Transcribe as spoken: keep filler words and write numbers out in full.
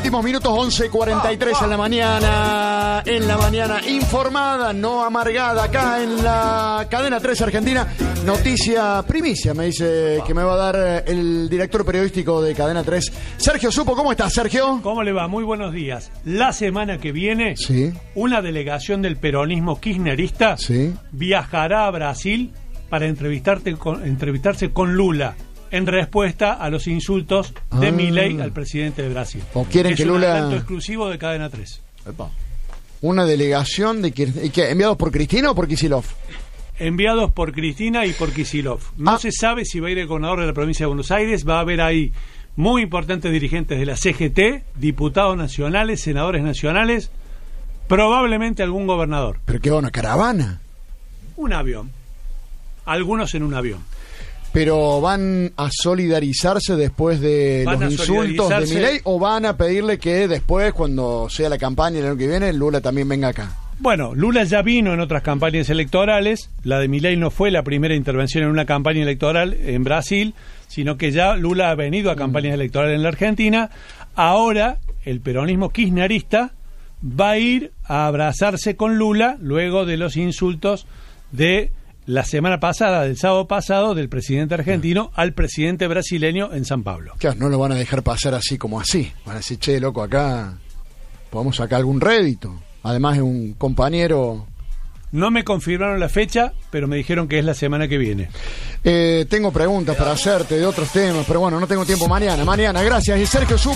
Últimos minutos, once cuarenta y tres en la mañana. En la mañana informada, no amargada, acá en la cadena tres Argentina. Noticia primicia, me dice que me va a dar el director periodístico de Cadena tres, Sergio Supo. ¿Cómo estás, Sergio? ¿Cómo le va? Muy buenos días. La semana que viene, sí, una delegación del peronismo kirchnerista sí. viajará a Brasil para entrevistarte con, entrevistarse con Lula en respuesta a los insultos de ah. Milei al presidente de Brasil. ¿O quieren es que Lula... un adelanto exclusivo de Cadena tres. Epa. Una delegación de ¿y qué, enviados por Cristina o por Kicillof? Enviados por Cristina y por Kicillof. No ah. se sabe si va a ir el gobernador de la provincia de Buenos Aires. Va a haber ahí muy importantes dirigentes de la C G T, diputados nacionales, senadores nacionales, probablemente algún gobernador. ¿Pero qué va, una caravana? Un avión. Algunos en un avión. ¿Pero van a solidarizarse después de van los insultos de Milei o van a pedirle que después, cuando sea la campaña el año que viene, Lula también venga acá? Bueno, Lula ya vino en otras campañas electorales. La de Milei no fue la primera intervención en una campaña electoral en Brasil, sino que ya Lula ha venido a campañas mm. electorales en la Argentina. Ahora el peronismo kirchnerista va a ir a abrazarse con Lula luego de los insultos de la semana pasada, del sábado pasado, del presidente argentino al presidente brasileño en San Pablo. Claro, no lo van a dejar pasar así como así. Van a decir, che, loco, acá podemos sacar algún rédito. Además es un compañero... No me confirmaron la fecha, pero me dijeron que es la semana que viene. Eh, tengo preguntas para hacerte de otros temas, pero bueno, no tengo tiempo mañana. Mañana, gracias. Y Sergio Supo.